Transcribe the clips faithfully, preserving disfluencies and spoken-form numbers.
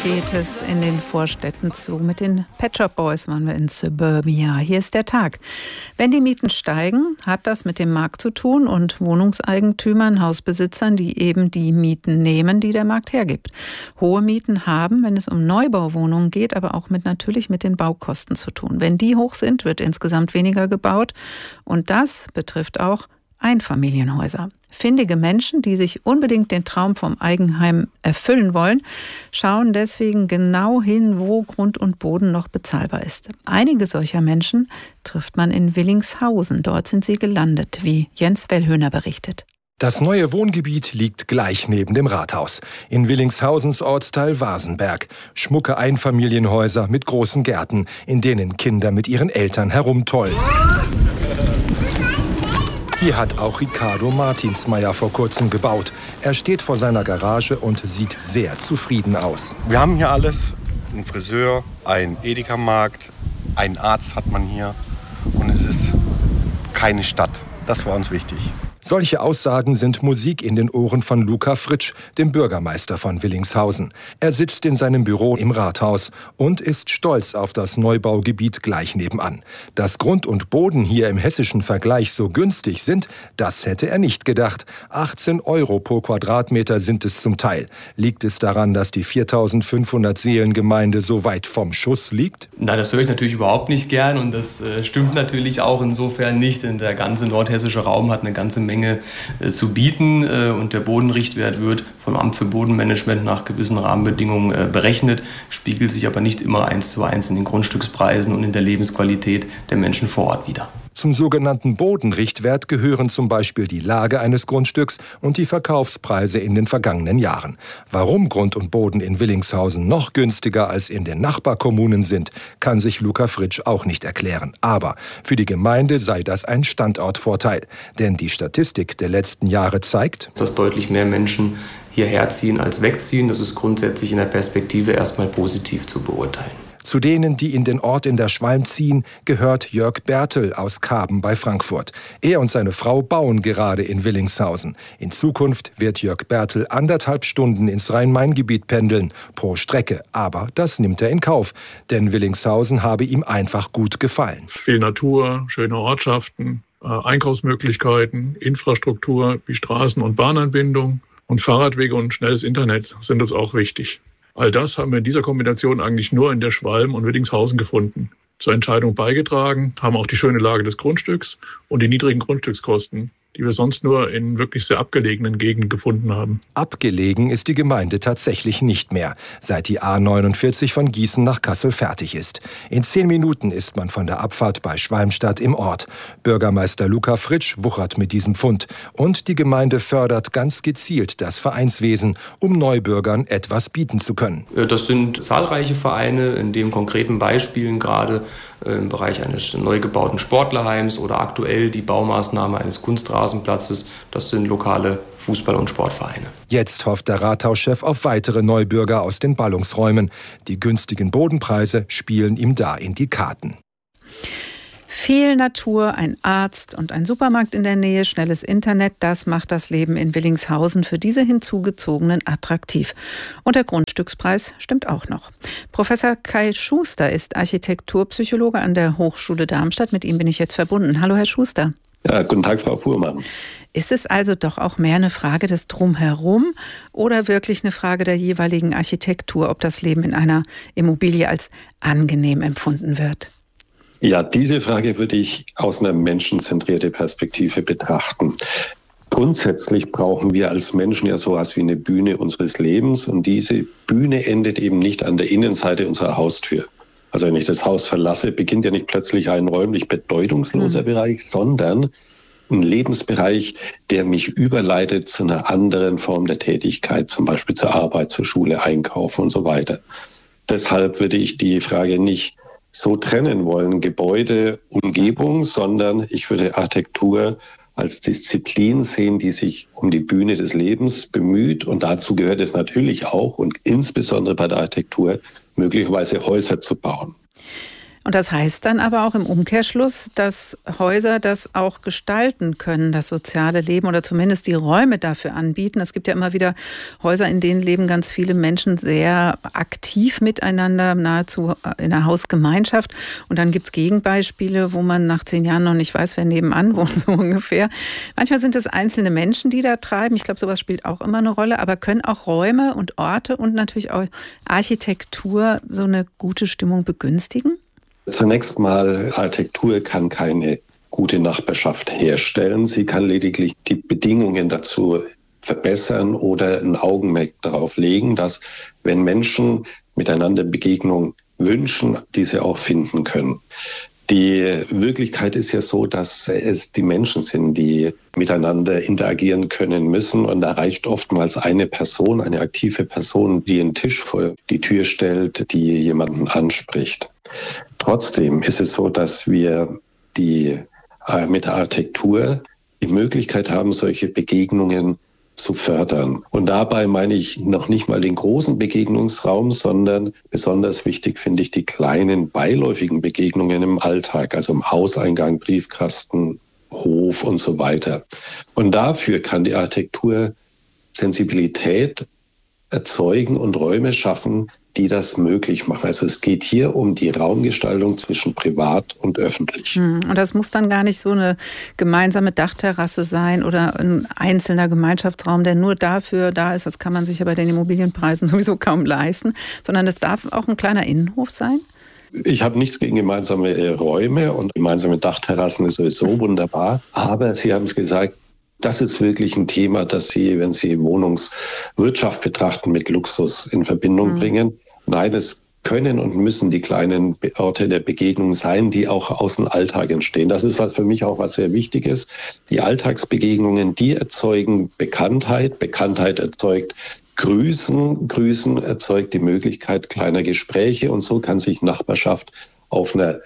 geht es in den Vorstädten zu. Mit den Pet Shop Boys waren wir in Suburbia. Hier ist der Tag. Wenn die Mieten steigen, hat das mit dem Markt zu tun und Wohnungseigentümern, Hausbesitzern, die eben die Mieten nehmen, die der Markt hergibt. Hohe Mieten haben, wenn es um Neubauwohnungen geht, aber auch mit natürlich mit den Baukosten zu tun. Wenn die hoch sind, wird insgesamt weniger gebaut. Und das betrifft auch Einfamilienhäuser. Findige Menschen, die sich unbedingt den Traum vom Eigenheim erfüllen wollen, schauen deswegen genau hin, wo Grund und Boden noch bezahlbar ist. Einige solcher Menschen trifft man in Willingshausen. Dort sind sie gelandet, wie Jens Wellhöhner berichtet. Das neue Wohngebiet liegt gleich neben dem Rathaus. In Willingshausens Ortsteil Wasenberg. Schmucke Einfamilienhäuser mit großen Gärten, in denen Kinder mit ihren Eltern herumtollen. Hier hat auch Ricardo Martinsmeier vor kurzem gebaut. Er steht vor seiner Garage und sieht sehr zufrieden aus. Wir haben hier alles. Ein Friseur, ein Edeka-Markt, einen Arzt hat man hier. Und es ist keine Stadt. Das war uns wichtig. Solche Aussagen sind Musik in den Ohren von Luca Fritsch, dem Bürgermeister von Willingshausen. Er sitzt in seinem Büro im Rathaus und ist stolz auf das Neubaugebiet gleich nebenan. Dass Grund und Boden hier im hessischen Vergleich so günstig sind, das hätte er nicht gedacht. achtzehn Euro pro Quadratmeter sind es zum Teil. Liegt es daran, dass die viertausendfünfhundert Seelengemeinde so weit vom Schuss liegt? Na, das höre ich natürlich überhaupt nicht gern und das äh, stimmt natürlich auch insofern nicht, denn der ganze nordhessische Raum hat eine ganze Menge zu bieten und der Bodenrichtwert wird vom Amt für Bodenmanagement nach gewissen Rahmenbedingungen berechnet, spiegelt sich aber nicht immer eins zu eins in den Grundstückspreisen und in der Lebensqualität der Menschen vor Ort wider. Zum sogenannten Bodenrichtwert gehören zum Beispiel die Lage eines Grundstücks und die Verkaufspreise in den vergangenen Jahren. Warum Grund und Boden in Willingshausen noch günstiger als in den Nachbarkommunen sind, kann sich Luca Fritsch auch nicht erklären. Aber für die Gemeinde sei das ein Standortvorteil. Denn die Statistik der letzten Jahre zeigt, dass deutlich mehr Menschen hierher ziehen als wegziehen. Das ist grundsätzlich in der Perspektive erstmal positiv zu beurteilen. Zu denen, die in den Ort in der Schwalm ziehen, gehört Jörg Bertel aus Kaben bei Frankfurt. Er und seine Frau bauen gerade in Willingshausen. In Zukunft wird Jörg Bertel anderthalb Stunden ins Rhein-Main-Gebiet pendeln, pro Strecke. Aber das nimmt er in Kauf, denn Willingshausen habe ihm einfach gut gefallen. Viel Natur, schöne Ortschaften, Einkaufsmöglichkeiten, Infrastruktur wie Straßen- und Bahnanbindung und Fahrradwege und schnelles Internet sind uns auch wichtig. All das haben wir in dieser Kombination eigentlich nur in der Schwalm und Willingshausen gefunden. Zur Entscheidung beigetragen haben auch die schöne Lage des Grundstücks und die niedrigen Grundstückskosten, die wir sonst nur in wirklich sehr abgelegenen Gegenden gefunden haben. Abgelegen ist die Gemeinde tatsächlich nicht mehr, seit die A neunundvierzig von Gießen nach Kassel fertig ist. In zehn Minuten ist man von der Abfahrt bei Schwalmstadt im Ort. Bürgermeister Luca Fritsch wuchert mit diesem Fund. Und die Gemeinde fördert ganz gezielt das Vereinswesen, um Neubürgern etwas bieten zu können. Das sind zahlreiche Vereine, in dem konkreten Beispielen gerade im Bereich eines neu gebauten Sportlerheims oder aktuell die Baumaßnahme eines Kunstrasenplatzes. Das sind lokale Fußball- und Sportvereine. Jetzt hofft der Rathauschef auf weitere Neubürger aus den Ballungsräumen. Die günstigen Bodenpreise spielen ihm da in die Karten. Viel Natur, ein Arzt und ein Supermarkt in der Nähe, schnelles Internet, das macht das Leben in Willingshausen für diese Hinzugezogenen attraktiv. Und der Grundstückspreis stimmt auch noch. Professor Kai Schuster ist Architekturpsychologe an der Hochschule Darmstadt. Mit ihm bin ich jetzt verbunden. Hallo, Herr Schuster. Ja, guten Tag, Frau Fuhrmann. Ist es also doch auch mehr eine Frage des Drumherum oder wirklich eine Frage der jeweiligen Architektur, ob das Leben in einer Immobilie als angenehm empfunden wird? Ja, diese Frage würde ich aus einer menschenzentrierten Perspektive betrachten. Grundsätzlich brauchen wir als Menschen ja sowas wie eine Bühne unseres Lebens und diese Bühne endet eben nicht an der Innenseite unserer Haustür. Also wenn ich das Haus verlasse, beginnt ja nicht plötzlich ein räumlich bedeutungsloser mhm. Bereich, sondern ein Lebensbereich, der mich überleitet zu einer anderen Form der Tätigkeit, zum Beispiel zur Arbeit, zur Schule, Einkaufen und so weiter. Deshalb würde ich die Frage nicht so trennen wollen, Gebäude, Umgebung, sondern ich würde Architektur als Disziplin sehen, die sich um die Bühne des Lebens bemüht. Und dazu gehört es natürlich auch und insbesondere bei der Architektur möglicherweise Häuser zu bauen. Und das heißt dann aber auch im Umkehrschluss, dass Häuser das auch gestalten können, das soziale Leben, oder zumindest die Räume dafür anbieten. Es gibt ja immer wieder Häuser, in denen leben ganz viele Menschen sehr aktiv miteinander, nahezu in einer Hausgemeinschaft. Und dann gibt es Gegenbeispiele, wo man nach zehn Jahren noch nicht weiß, wer nebenan wohnt, so ungefähr. Manchmal sind es einzelne Menschen, die da treiben. Ich glaube, sowas spielt auch immer eine Rolle. Aber können auch Räume und Orte und natürlich auch Architektur so eine gute Stimmung begünstigen? Zunächst mal, Architektur kann keine gute Nachbarschaft herstellen. Sie kann lediglich die Bedingungen dazu verbessern oder ein Augenmerk darauf legen, dass, wenn Menschen miteinander Begegnung wünschen, diese auch finden können. Die Wirklichkeit ist ja so, dass es die Menschen sind, die miteinander interagieren können müssen. Und da reicht oftmals eine Person, eine aktive Person, die einen Tisch vor die Tür stellt, die jemanden anspricht. Trotzdem ist es so, dass wir die, äh, mit der Architektur die Möglichkeit haben, solche Begegnungen zu fördern. Und dabei meine ich noch nicht mal den großen Begegnungsraum, sondern besonders wichtig finde ich die kleinen beiläufigen Begegnungen im Alltag, also im Hauseingang, Briefkasten, Hof und so weiter. Und dafür kann die Architektur Sensibilität erzeugen und Räume schaffen, die das möglich machen. Also es geht hier um die Raumgestaltung zwischen privat und öffentlich. Und das muss dann gar nicht so eine gemeinsame Dachterrasse sein oder ein einzelner Gemeinschaftsraum, der nur dafür da ist. Das kann man sich ja bei den Immobilienpreisen sowieso kaum leisten, sondern es darf auch ein kleiner Innenhof sein. Ich habe nichts gegen gemeinsame Räume und gemeinsame Dachterrassen ist sowieso wunderbar. Aber Sie haben es gesagt, das ist wirklich ein Thema, das Sie, wenn Sie Wohnungswirtschaft betrachten, mit Luxus in Verbindung mhm. bringen. Nein, es können und müssen die kleinen Orte der Begegnung sein, die auch aus dem Alltag entstehen. Das ist für mich auch was sehr Wichtiges. Die Alltagsbegegnungen, die erzeugen Bekanntheit. Bekanntheit erzeugt Grüßen. Grüßen erzeugt die Möglichkeit kleiner Gespräche. Und so kann sich Nachbarschaft auf einer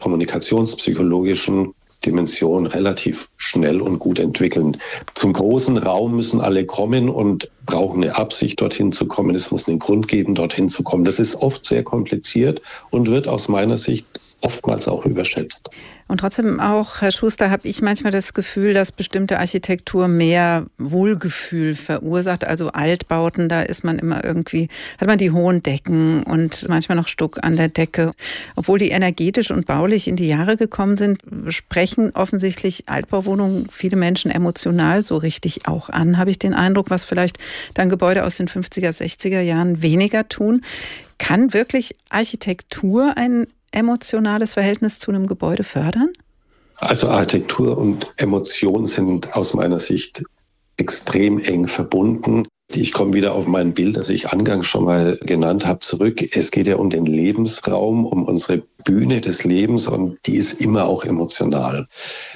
kommunikationspsychologischen Dimension relativ schnell und gut entwickeln. Zum großen Raum müssen alle kommen und brauchen eine Absicht, dorthin zu kommen. Es muss einen Grund geben, dorthin zu kommen. Das ist oft sehr kompliziert und wird aus meiner Sicht oftmals auch überschätzt. Und trotzdem auch, Herr Schuster, habe ich manchmal das Gefühl, dass bestimmte Architektur mehr Wohlgefühl verursacht. Also Altbauten, da ist man immer irgendwie, hat man die hohen Decken und manchmal noch Stuck an der Decke. Obwohl die energetisch und baulich in die Jahre gekommen sind, sprechen offensichtlich Altbauwohnungen viele Menschen emotional so richtig auch an, habe ich den Eindruck, was vielleicht dann Gebäude aus den fünfziger, sechziger Jahren weniger tun. Kann wirklich Architektur ein emotionales Verhältnis zu einem Gebäude fördern? Also Architektur und Emotion sind aus meiner Sicht extrem eng verbunden. Ich komme wieder auf mein Bild, das ich angangs schon mal genannt habe, zurück. Es geht ja um den Lebensraum, um unsere Bühne des Lebens und die ist immer auch emotional.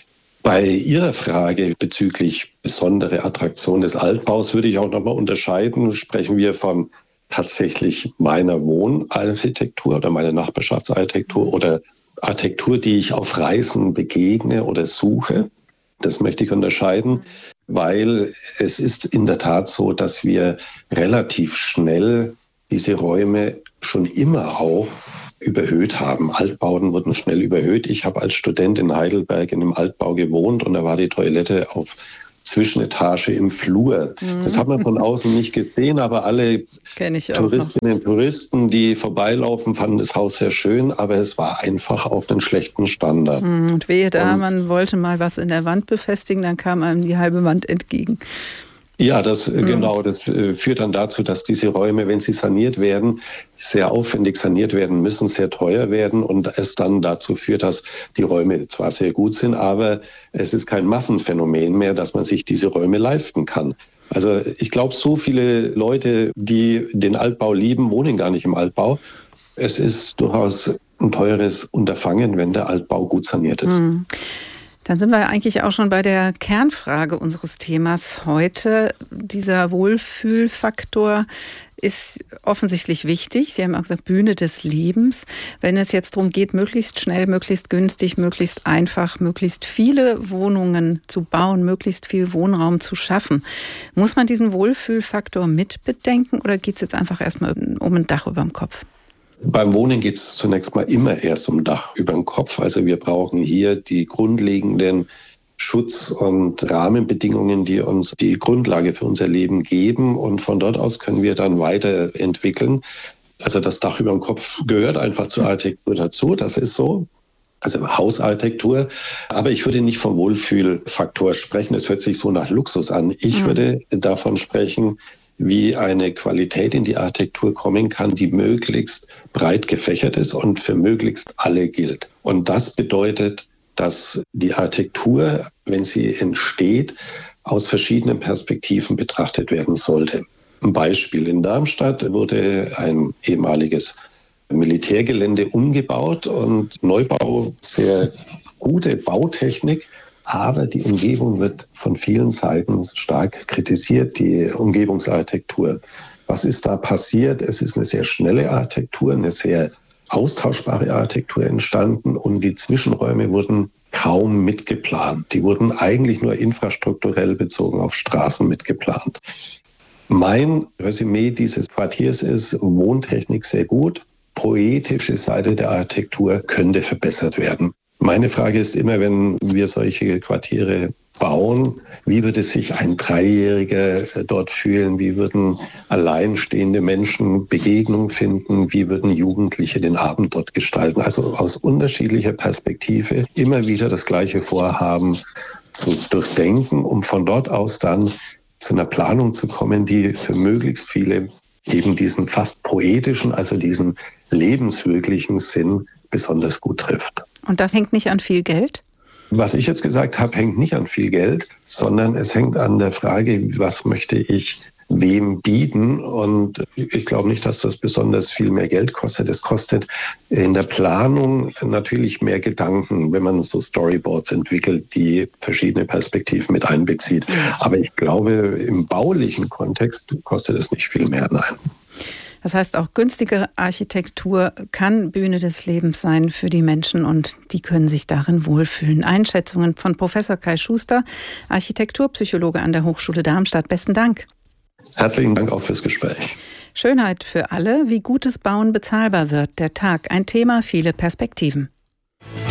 Bei Ihrer Frage bezüglich besondere Attraktion des Altbaus würde ich auch nochmal unterscheiden. Sprechen wir von tatsächlich meiner Wohnarchitektur oder meiner Nachbarschaftsarchitektur oder Architektur, die ich auf Reisen begegne oder suche. Das möchte ich unterscheiden, weil es ist in der Tat so, dass wir relativ schnell diese Räume schon immer auch überhöht haben. Altbauten wurden schnell überhöht. Ich habe als Student in Heidelberg in einem Altbau gewohnt und da war die Toilette auf Zwischenetage im Flur. Mhm. Das hat man von außen nicht gesehen, aber alle Touristinnen und Touristen, die vorbeilaufen, fanden das Haus sehr schön, aber es war einfach auf einen schlechten Standard. Mhm. Und wehe da, und man wollte mal was in der Wand befestigen, dann kam einem die halbe Wand entgegen. Ja, das mhm. genau. Das äh, führt dann dazu, dass diese Räume, wenn sie saniert werden, sehr aufwendig saniert werden müssen, sehr teuer werden und es dann dazu führt, dass die Räume zwar sehr gut sind, aber es ist kein Massenphänomen mehr, dass man sich diese Räume leisten kann. Also ich glaube, so viele Leute, die den Altbau lieben, wohnen gar nicht im Altbau. Es ist durchaus ein teures Unterfangen, wenn der Altbau gut saniert ist. Mhm. Dann sind wir eigentlich auch schon bei der Kernfrage unseres Themas heute. Dieser Wohlfühlfaktor ist offensichtlich wichtig. Sie haben auch gesagt, Bühne des Lebens. Wenn es jetzt darum geht, möglichst schnell, möglichst günstig, möglichst einfach, möglichst viele Wohnungen zu bauen, möglichst viel Wohnraum zu schaffen, muss man diesen Wohlfühlfaktor mitbedenken oder geht es jetzt einfach erstmal um ein Dach über dem Kopf? Beim Wohnen geht es zunächst mal immer erst um Dach über dem Kopf. Also wir brauchen hier die grundlegenden Schutz- und Rahmenbedingungen, die uns die Grundlage für unser Leben geben. Und von dort aus können wir dann weiterentwickeln. Also das Dach über dem Kopf gehört einfach zur Architektur dazu. Das ist so. Also Hausarchitektur. Aber ich würde nicht vom Wohlfühlfaktor sprechen. Es hört sich so nach Luxus an. Ich mhm. würde davon sprechen, wie eine Qualität in die Architektur kommen kann, die möglichst breit gefächert ist und für möglichst alle gilt. Und das bedeutet, dass die Architektur, wenn sie entsteht, aus verschiedenen Perspektiven betrachtet werden sollte. Ein Beispiel: In Darmstadt wurde ein ehemaliges Militärgelände umgebaut und Neubau, sehr gute Bautechnik. Aber die Umgebung wird von vielen Seiten stark kritisiert, die Umgebungsarchitektur. Was ist da passiert? Es ist eine sehr schnelle Architektur, eine sehr austauschbare Architektur entstanden und die Zwischenräume wurden kaum mitgeplant. Die wurden eigentlich nur infrastrukturell bezogen auf Straßen mitgeplant. Mein Resümee dieses Quartiers ist: Wohntechnik sehr gut, poetische Seite der Architektur könnte verbessert werden. Meine Frage ist immer, wenn wir solche Quartiere bauen, wie würde sich ein Dreijähriger dort fühlen? Wie würden alleinstehende Menschen Begegnung finden? Wie würden Jugendliche den Abend dort gestalten? Also aus unterschiedlicher Perspektive immer wieder das gleiche Vorhaben zu durchdenken, um von dort aus dann zu einer Planung zu kommen, die für möglichst viele eben diesen fast poetischen, also diesen lebenswirklichen Sinn besonders gut trifft. Und das hängt nicht an viel Geld? Was ich jetzt gesagt habe, hängt nicht an viel Geld, sondern es hängt an der Frage, was möchte ich wem bieten. Und ich glaube nicht, dass das besonders viel mehr Geld kostet. Es kostet in der Planung natürlich mehr Gedanken, wenn man so Storyboards entwickelt, die verschiedene Perspektiven mit einbezieht. Aber ich glaube, im baulichen Kontext kostet es nicht viel mehr, nein. Das heißt, auch günstige Architektur kann Bühne des Lebens sein für die Menschen und die können sich darin wohlfühlen. Einschätzungen von Professor Kai Schuster, Architekturpsychologe an der Hochschule Darmstadt. Besten Dank. Herzlichen Dank auch fürs Gespräch. Schönheit für alle, wie gutes Bauen bezahlbar wird. Der Tag, ein Thema, viele Perspektiven.